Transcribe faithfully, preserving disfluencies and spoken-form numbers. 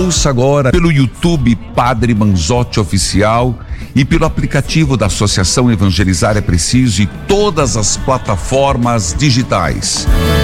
Ouça agora pelo YouTube Padre Manzotti Oficial e pelo aplicativo da Associação Evangelizar é Preciso e todas as plataformas digitais.